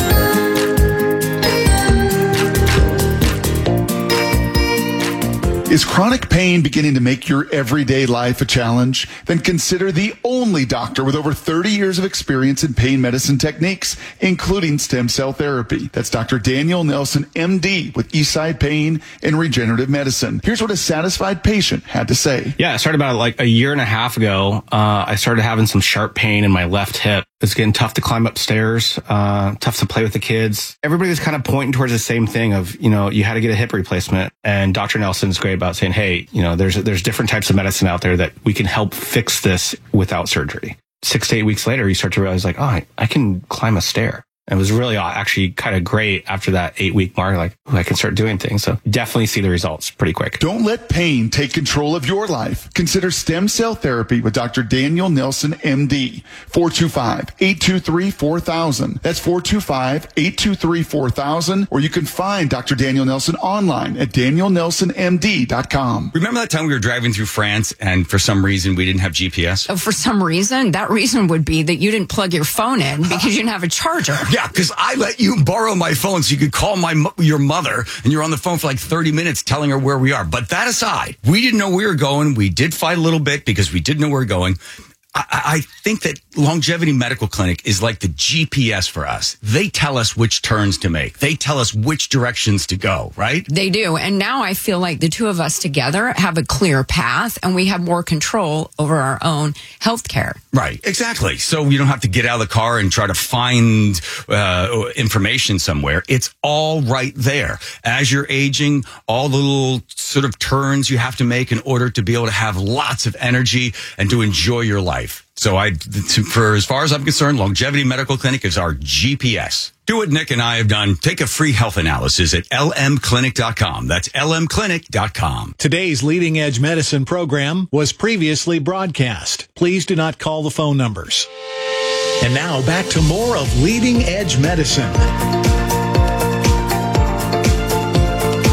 Is chronic pain beginning to make your everyday life a challenge? Then consider the only doctor with over thirty years of experience in pain medicine techniques, including stem cell therapy. That's Doctor Daniel Nelson, M D, with Eastside Pain and Regenerative Medicine. Here's what a satisfied patient had to say. Yeah, I started about like a year and a half ago. Uh, I started having some sharp pain in my left hip. It's getting tough to climb upstairs, uh, tough to play with the kids. Everybody was kind of pointing towards the same thing of, you know, you had to get a hip replacement. And Doctor Nelson's great about saying, hey, you know, there's, there's different types of medicine out there that we can help fix this without surgery. Six to eight weeks later, you start to realize like, oh, I, I can climb a stair. It was really actually kind of great after that eight week mark. Like, ooh, I can start doing things. So definitely see the results pretty quick. Don't let pain take control of your life. Consider stem cell therapy with Doctor Daniel Nelson, M D. four two five, eight two three, four thousand. That's four two five, eight two three, four thousand. Or you can find Doctor Daniel Nelson online at daniel nelson m d dot com. Remember that time we were driving through France and for some reason we didn't have G P S? For some reason, that reason would be that you didn't plug your phone in because you didn't have a charger. Yeah, because I let you borrow my phone so you could call my mo- your mother, and you're on the phone for like thirty minutes telling her where we are. But that aside, we didn't know where we were going. We did fight a little bit because we didn't know where we were going. I, I think that Longevity Medical Clinic is like the G P S for us. They tell us which turns to make. They tell us which directions to go, right? They do. And now I feel like the two of us together have a clear path and we have more control over our own health care. Right, exactly. So you don't have to get out of the car and try to find uh, information somewhere. It's all right there. As you're aging, all the little sort of turns you have to make in order to be able to have lots of energy and to enjoy your life. So I, for as far as I'm concerned, Longevity Medical Clinic is our G P S. Do what Nick and I have done. Take a free health analysis at l m clinic dot com. That's l m clinic dot com. Today's Leading Edge Medicine program was previously broadcast. Please do not call the phone numbers. And now back to more of Leading Edge Medicine.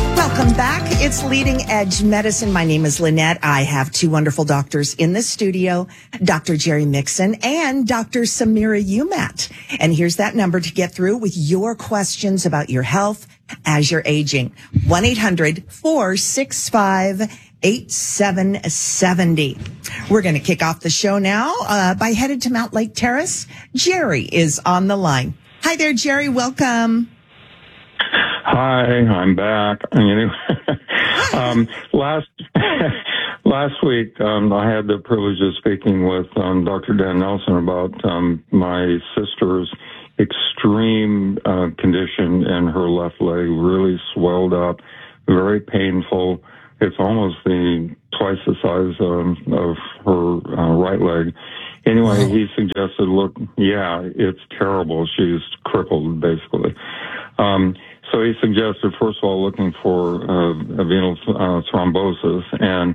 Welcome back. It's Leading Edge Medicine. My name is Lynette. I have two wonderful doctors in the studio, Doctor Jerry Mixon and Doctor Samira Umat. And here's that number to get through with your questions about your health as you're aging. one eight hundred four six five eight seven seven zero. We're going to kick off the show now uh, by headed to Mount Lake Terrace. Jerry is on the line. Hi there, Jerry. Welcome. Hi, I'm back. Anyway, um, last last week, um, I had the privilege of speaking with um, Doctor Dan Nelson about um, my sister's extreme uh, condition in her left leg, really swelled up, very painful. It's almost the twice the size um, of her uh, right leg. Anyway, he suggested, look, yeah, it's terrible. She's crippled, basically. Um, so he suggested, first of all, looking for uh, a venous uh, thrombosis. And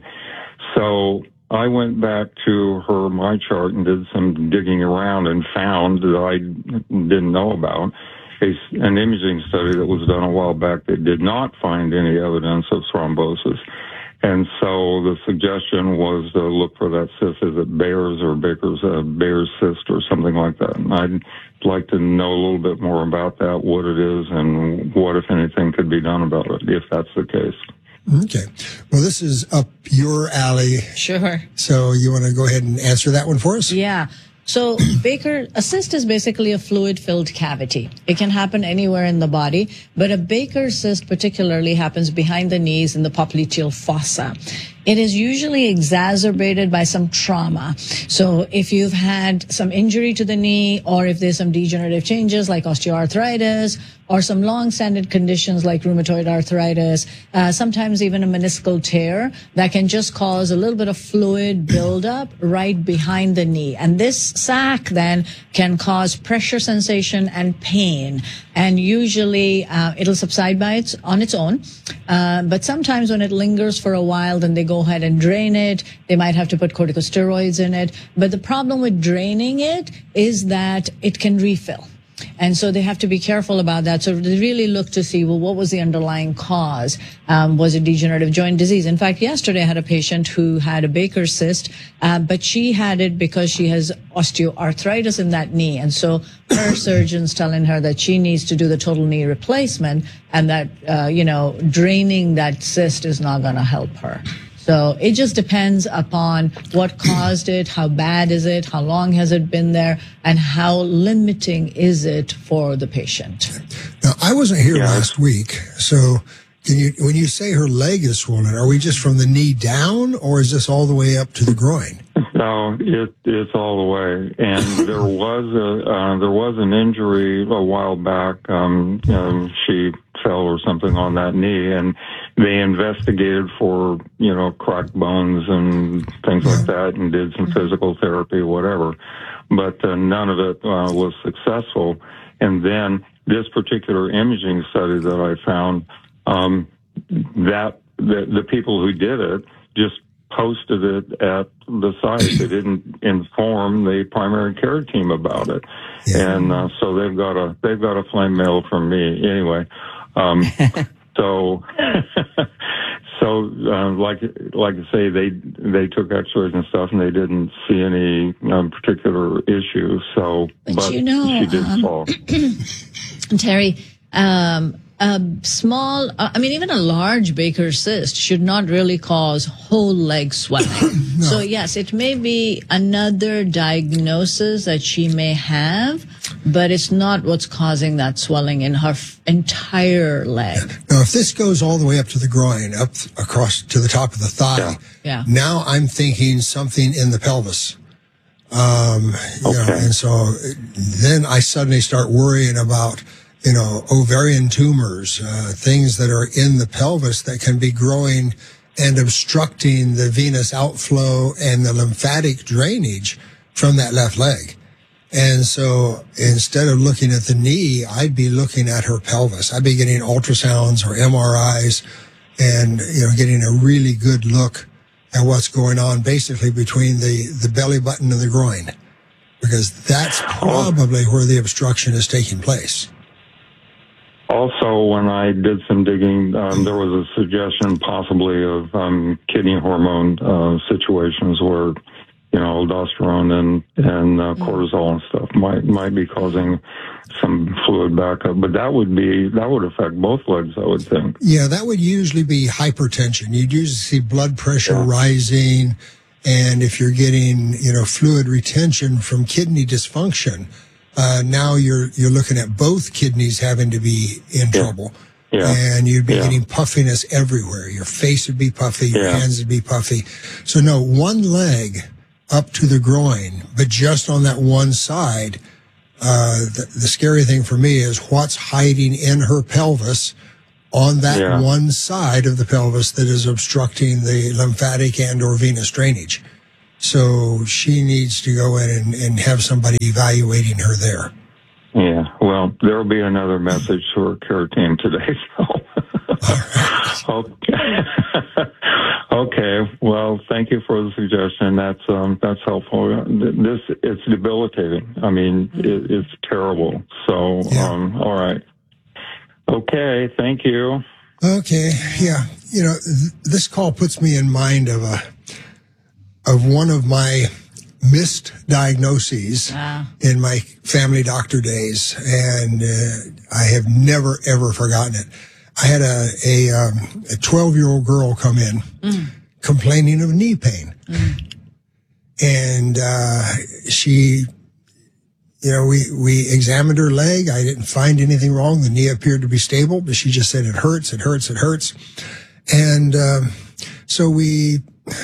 so I went back to her my chart and did some digging around and found that I didn't know about a, an imaging study that was done a while back that did not find any evidence of thrombosis. And so the suggestion was to look for that cyst. Is it Bayer's or Baker's, uh, Bayer's cyst or something like that? And I'd like to know a little bit more about that, what it is, and what, if anything, could be done about it, if that's the case. Okay. Well, this is up your alley. Sure. So you want to go ahead and answer that one for us? Yeah. So Baker, a cyst is basically a fluid-filled cavity. It can happen anywhere in the body, but a Baker cyst particularly happens behind the knees in the popliteal fossa. It is usually exacerbated by some trauma. So if you've had some injury to the knee, or if there's some degenerative changes like osteoarthritis, or some long-standing conditions like rheumatoid arthritis, uh, sometimes even a meniscal tear, that can just cause a little bit of fluid buildup right behind the knee. And this sac then can cause pressure sensation and pain. And usually uh, it'll subside by its on its own. Uh, but sometimes when it lingers for a while, then they go ahead and drain it. They might have to put corticosteroids in it. But the problem with draining it is that it can refill. And so they have to be careful about that. So they really look to see, well, what was the underlying cause? Um, was it degenerative joint disease? In fact, yesterday I had a patient who had a Baker's cyst, uh, but she had it because she has osteoarthritis in that knee. And so her surgeon's telling her that she needs to do the total knee replacement, and that, uh, you know, draining that cyst is not going to help her. So it just depends upon what caused it, how bad is it, how long has it been there, and how limiting is it for the patient. Now, I wasn't here yeah. last week, so can you, when you say her leg is swollen, are we just from the knee down, or is this all the way up to the groin? No, it, it's all the way. And there was a uh, there was an injury a while back. Um, um, she fell or something on that knee, and they investigated for, you know, cracked bones and things yeah. like that, and did some physical therapy, whatever. But uh, none of it uh, was successful. And then this particular imaging study that I found, um, that the, the people who did it just posted it at the site. They didn't inform the primary care team about it. Yeah. And uh, so they've got a they've got a flame mail from me anyway. Um, so so uh, like like I say, they they took X-rays and stuff, and they didn't see any um, particular issue. So, but, but you know, she did um, fall. Terry. Um, A small, uh, I mean, even a large Baker's cyst should not really cause whole leg swelling. No. So yes, it may be another diagnosis that she may have, but it's not what's causing that swelling in her f- entire leg. Now, if this goes all the way up to the groin, up th- across to the top of the thigh, yeah. Yeah. now I'm thinking something in the pelvis. Um, you okay. know, and so then I suddenly start worrying about, you know, ovarian tumors, uh, things that are in the pelvis that can be growing and obstructing the venous outflow and the lymphatic drainage from that left leg. And so instead of looking at the knee, I'd be looking at her pelvis. I'd be getting ultrasounds or M R Is and, you know, getting a really good look at what's going on basically between the, the belly button and the groin, because that's probably where the obstruction is taking place. also, when I did some digging, um, there was a suggestion possibly of um, kidney hormone uh, situations where, you know, aldosterone and and uh, cortisol and stuff might might be causing some fluid backup. But that would be that would affect both legs, I would think. Yeah, that would usually be hypertension. You'd usually see blood pressure yeah. rising, and if you're getting, you know, fluid retention from kidney dysfunction, uh, now you're you're looking at both kidneys having to be in yeah. trouble. Yeah. And you'd be yeah. getting puffiness everywhere. Your face would be puffy, your yeah. hands would be puffy. So no, one leg up to the groin, but just on that one side. Uh, the, the scary thing for me is what's hiding in her pelvis on that yeah. one side of the pelvis that is obstructing the lymphatic and or venous drainage. So she needs to go in and, and have somebody evaluating her there. Yeah, well, there will be another message to our care team today. So. Okay. Okay. Well, thank you for the suggestion. That's um, that's helpful. This it's debilitating. I mean, it, it's terrible. So, yeah. um, all right. Okay. Thank you. Okay. Yeah. You know, th- this call puts me in mind of a of one of my missed diagnoses wow. in my family doctor days, and uh, I have never ever forgotten it. I had a a um, a twelve-year-old girl come in mm. complaining of knee pain, mm. and uh, she, you know, we we examined her leg. I didn't find anything wrong. The knee appeared to be stable, but she just said it hurts, it hurts, it hurts, and um, so we.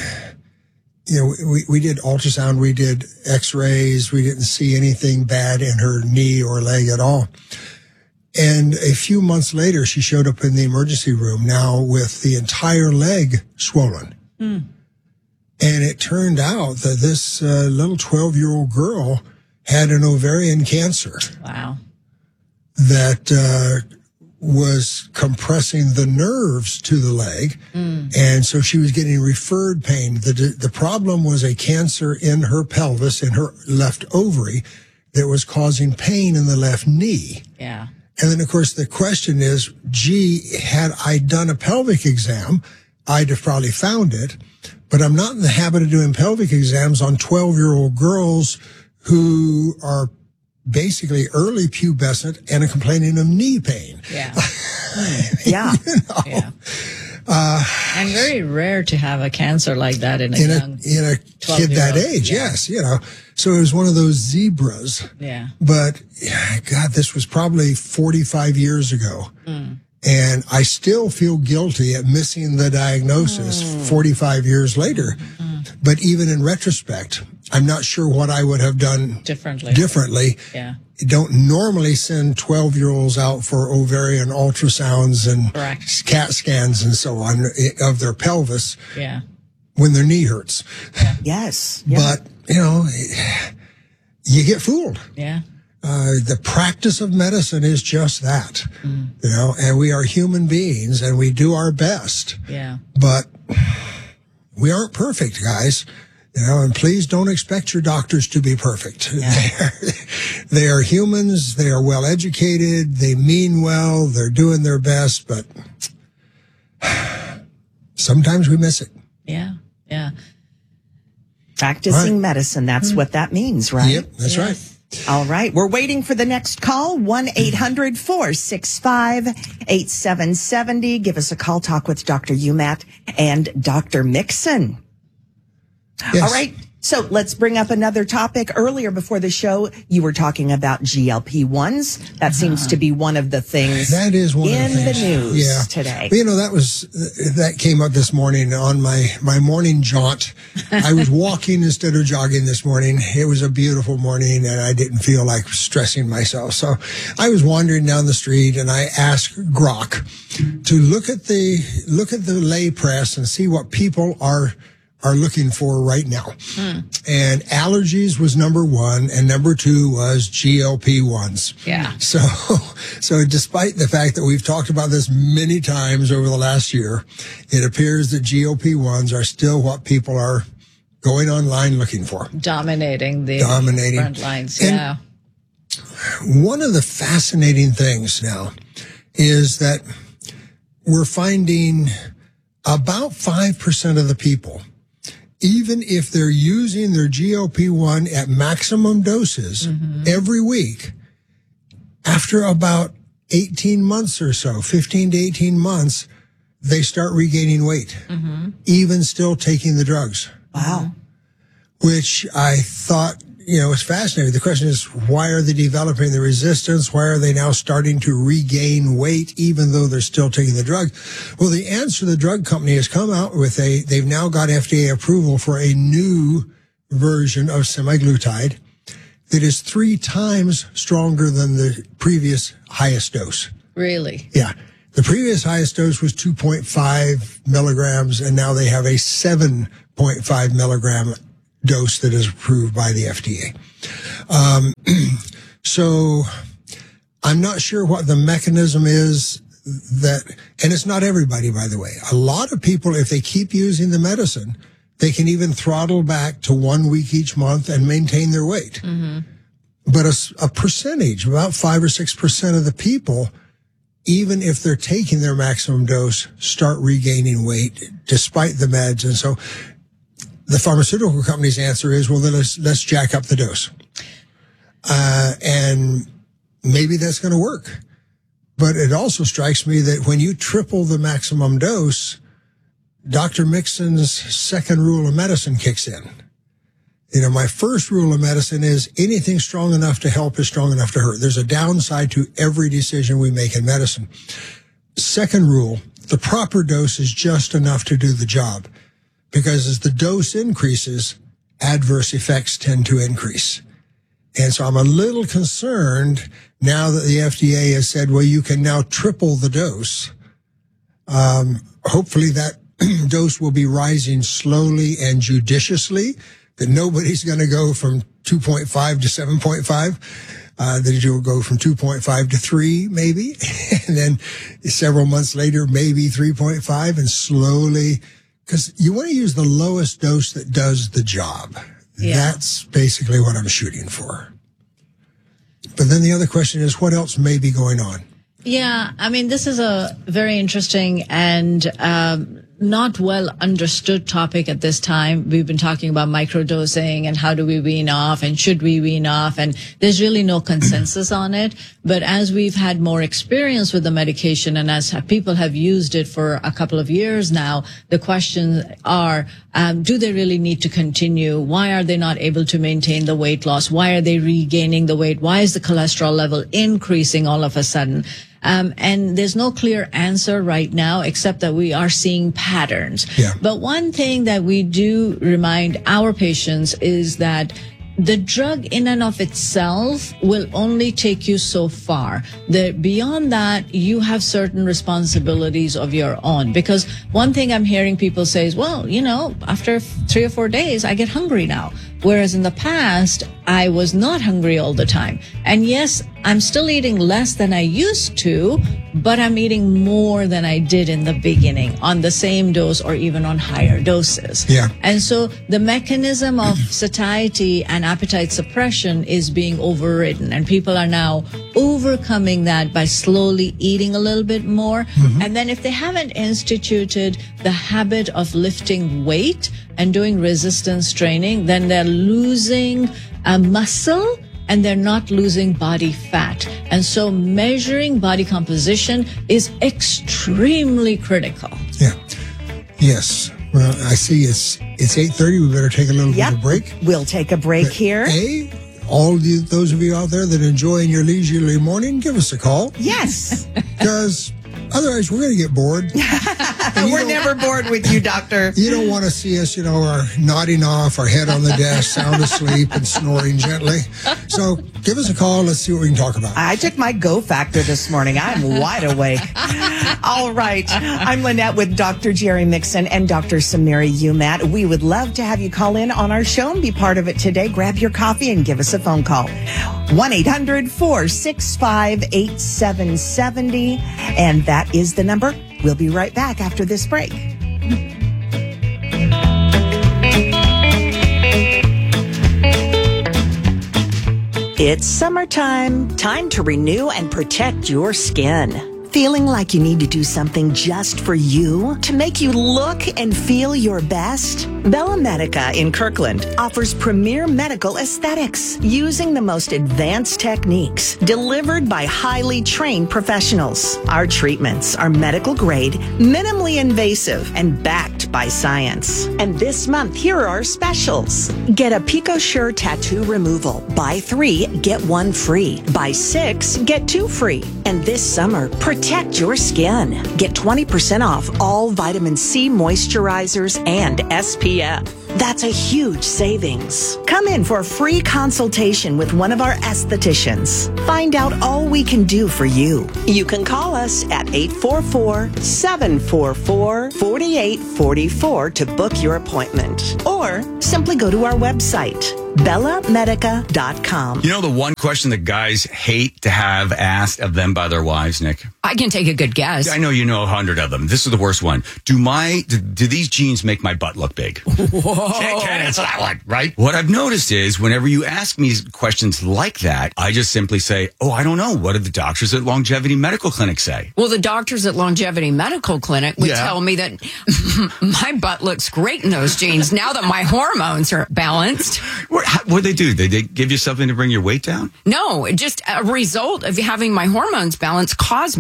You know, we, we did ultrasound, we did x-rays, we didn't see anything bad in her knee or leg at all. And a few months later, she showed up in the emergency room now with the entire leg swollen. Mm. And it turned out that this uh, little twelve-year-old girl had an ovarian cancer. Wow. That uh, was compressing the nerves to the leg. Mm. And so she was getting referred pain. The, the problem was a cancer in her pelvis, in her left ovary, that was causing pain in the left knee. Yeah. And then, of course, the question is, gee, had I done a pelvic exam, I'd have probably found it. But I'm not in the habit of doing pelvic exams on twelve-year-old girls who are basically early pubescent and are complaining of knee pain. Yeah. yeah. You know? Yeah. Uh, and very rare to have a cancer like that in a in young a, in a kid that age. Yeah. Yes. You know, so it was one of those zebras. Yeah. But God, this was probably forty-five years ago. Mm. And I still feel guilty at missing the diagnosis mm. forty-five years later. Mm. But even in retrospect, I'm not sure what I would have done differently. Differently. Yeah. Don't normally send twelve-year-olds out for ovarian ultrasounds and Correct. CAT scans and so on of their pelvis. Yeah. When their knee hurts. Yeah. Yes. Yeah. But, you know, you get fooled. Yeah. Uh, the practice of medicine is just that, mm. you know, and we are human beings and we do our best. Yeah. But we aren't perfect, guys. You know, and please don't expect your doctors to be perfect. Yeah. They, are, they are humans. They are well educated. They mean well. They're doing their best, but sometimes we miss it. Yeah. Yeah. Practicing right. medicine. That's mm-hmm. what that means, right? Yep, that's yes. right. All right. We're waiting for the next call. one eight hundred four six five eight seven seven zero. Give us a call. Talk with Doctor Umat and Doctor Mixon. Yes. All right. So let's bring up another topic. Earlier before the show, you were talking about G L P ones. That uh-huh. seems to be one of the things that is one in of the, the news yeah. today. Well, you know, that was, that came up this morning on my, my morning jaunt. I was walking instead of jogging this morning. It was a beautiful morning and I didn't feel like stressing myself. So I was wandering down the street and I asked Grok to look at the, look at the lay press and see what people are are looking for right now. Hmm. And allergies was number one, and number two was G L P ones. Yeah. So, so despite the fact that we've talked about this many times over the last year, it appears that G L P ones are still what people are going online looking for. Dominating the Dominating. front lines. And yeah. one of the fascinating things now is that we're finding about five percent of the people, even if they're using their G L P one at maximum doses mm-hmm. every week, after about eighteen months or so, fifteen to eighteen months, they start regaining weight, mm-hmm. even still taking the drugs. Wow. Which I thought, you know, was fascinating. The question is, why are they developing the resistance? Why are they now starting to regain weight, even though they're still taking the drug? Well, the answer the drug company has come out with a, they've now got F D A approval for a new version of semaglutide that is three times stronger than the previous highest dose. Really? Yeah. The previous highest dose was two point five milligrams, and now they have a seven point five milligram dose that is approved by the F D A. Um, so I'm not sure what the mechanism is that, and it's not everybody, by the way. A lot of people, if they keep using the medicine, they can even throttle back to one week each month and maintain their weight. Mm-hmm. But a, a percentage, about five or six percent of the people, even if they're taking their maximum dose, start regaining weight despite the meds. And so the pharmaceutical company's answer is, well, then let's, let's jack up the dose. Uh, and maybe that's going to work. But it also strikes me that when you triple the maximum dose, Doctor Mixon's second rule of medicine kicks in. You know, my first rule of medicine is anything strong enough to help is strong enough to hurt. There's a downside to every decision we make in medicine. Second rule, the proper dose is just enough to do the job. Because as the dose increases, adverse effects tend to increase. And so I'm a little concerned now that the F D A has said, well, you can now triple the dose. Um, hopefully that dose will be rising slowly and judiciously, that nobody's going to go from two point five to seven point five, uh, that you'll go from two point five to three, maybe. And then several months later, maybe three point five, and slowly, because you want to use the lowest dose that does the job. Yeah. That's basically what I'm shooting for. But then the other question is, what else may be going on? Yeah, I mean, this is a very interesting and um, not well understood topic at this time. We've been talking about microdosing and how do we wean off and should we wean off, and there's really no consensus on it. But as we've had more experience with the medication and as people have used it for a couple of years now, the questions are, um, do they really need to continue? Why are they not able to maintain the weight loss? Why are they regaining the weight? Why is the cholesterol level increasing all of a sudden? Um, and there's no clear answer right now, except that we are seeing patterns. Yeah. But one thing that we do remind our patients is that the drug in and of itself will only take you so far. The, beyond that, you have certain responsibilities of your own. Because one thing I'm hearing people say is, well, you know, after three or four days, I get hungry now. Whereas in the past, I was not hungry all the time. And yes, I'm still eating less than I used to, but I'm eating more than I did in the beginning on the same dose or even on higher doses. Yeah. And so the mechanism of satiety and appetite suppression is being overridden, and people are now overcoming that by slowly eating a little bit more. Mm-hmm. And then if they haven't instituted the habit of lifting weight and doing resistance training, then they're losing a muscle and they're not losing body fat. And so measuring body composition is extremely critical. Yeah. Yes. Well, I see it's it's eight thirty. We better take a little yep. bit of a break. We'll take a break but, here. Hey, all the, those of you out there that enjoy in your leisurely morning, give us a call. Yes. Because otherwise we're going to get bored. We're never bored with you, Doctor. You don't want to see us, you know, our nodding off, our head on the desk, sound asleep, and snoring gently. So give us a call. Let's see what we can talk about. I took my go factor this morning. I'm wide awake. All right. I'm Lynette with Doctor Jerry Mixon and Doctor Samira Umat. We would love to have you call in on our show and be part of it today. Grab your coffee and give us a phone call. one eight hundred four six five eight seven seven zero. And that is the number. We'll be right back after this break. It's summertime. Time to renew and protect your skin. Feeling like you need to do something just for you to make you look and feel your best? Bella Medica in Kirkland offers premier medical aesthetics using the most advanced techniques delivered by highly trained professionals. Our treatments are medical grade, minimally invasive, and backed by science. And this month, here are our specials. Get a PicoSure tattoo removal. Buy three, get one free. Buy six, get two free. And this summer, protect your skin. Get twenty percent off all vitamin C moisturizers and S P F. That's a huge savings. Come in for a free consultation with one of our estheticians. Find out all we can do for you. You can call us at eight four four, seven four four, four eight four four to book your appointment. Or simply go to our website, bella medica dot com. You know the one question that guys hate to have asked of them by their wives, Nick? I can take a good guess. I know you know a hundred of them. This is the worst one. Do my do, do these jeans make my butt look big? Whoa. Can't, can't answer that one, right? What I've noticed is whenever you ask me questions like that, I just simply say, oh, I don't know. What did the doctors at Longevity Medical Clinic say? Well, the doctors at Longevity Medical Clinic would Yeah. tell me that my butt looks great in those jeans now that my hormones are balanced. What did they do? Did they give you something to bring your weight down? No, just a result of having my hormones balanced caused me